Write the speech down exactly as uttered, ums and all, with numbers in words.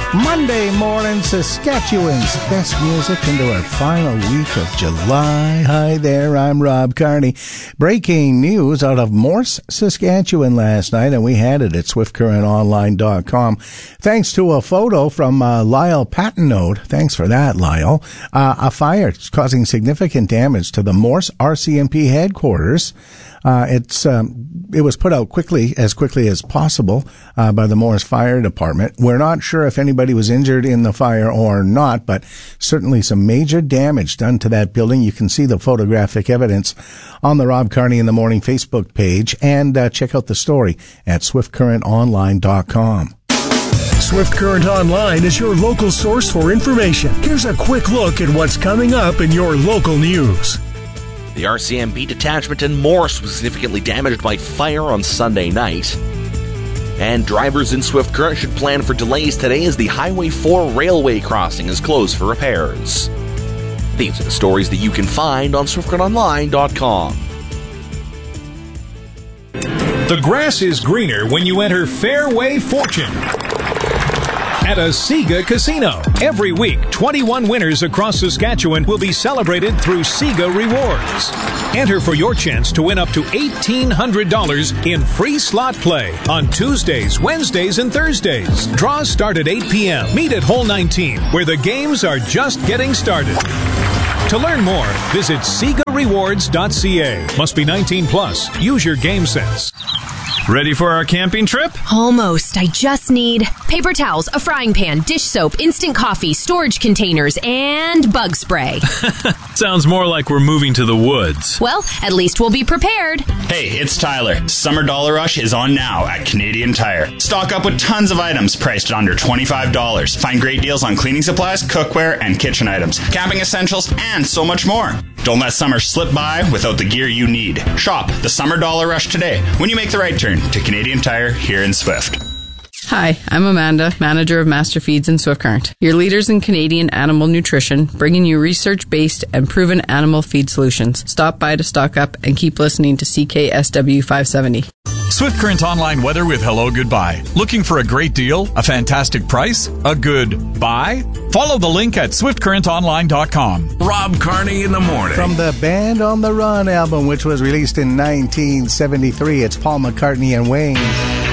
Monday morning, Saskatchewan's best music into our final week of July. Hi there, I'm Rob Carney. Breaking news out of Morse, Saskatchewan last night, and we had it at swift current online dot com. Thanks to a photo from uh, Lyle Patenode. Thanks for that, Lyle. Uh, a fire is causing significant damage to the Morse R C M P headquarters. Uh, it's um, it was put out quickly, as quickly as possible, uh, by the Morse Fire Department. We're not sure if anybody was injured in the fire or not, but certainly some major damage done to that building. You can see the photographic evidence on the Rob Carney in the Morning Facebook page, and uh, check out the story at swift current online dot com. Swift Current Online is your local source for information. Here's a quick look at what's coming up in your local news. The R C M P detachment in Morse was significantly damaged by fire on Sunday night. And drivers in Swift Current should plan for delays today as the Highway four railway crossing is closed for repairs. These are the stories that you can find on swift current online dot com. The grass is greener when you enter Fairway Fortune at a Sega Casino. Every week, twenty-one winners across Saskatchewan will be celebrated through Sega Rewards. Enter for your chance to win up to eighteen hundred dollars in free slot play on Tuesdays, Wednesdays, and Thursdays. Draws start at eight p.m. Meet at Hole nineteen, where the games are just getting started. To learn more, visit sega rewards dot c a. Must be nineteen plus. Use your game sense. Ready for our camping trip? Almost. I just need paper towels, a frying pan, dish soap, instant coffee, storage containers, and bug spray. Sounds more like we're moving to the woods. Well, at least we'll be prepared. Hey, it's Tyler. Summer Dollar Rush is on now at Canadian Tire. Stock up with tons of items priced at under twenty-five dollars. Find great deals on cleaning supplies, cookware, and kitchen items, camping essentials, and so much more. Don't let summer slip by without the gear you need. Shop the Summer Dollar Rush today when you make the right turn to Canadian Tire here in Swift. Hi, I'm Amanda, manager of Master Feeds in Swift Current, your leaders in Canadian animal nutrition, bringing you research-based and proven animal feed solutions. Stop by to stock up and keep listening to C K S W five seventy. Swift Current Online weather with Hello Goodbye. Looking for a great deal? A fantastic price? A good buy? Follow the link at swift current online dot com. Rob Carney in the morning. From the Band on the Run album, which was released in nineteen seventy-three, it's Paul McCartney and Wayne.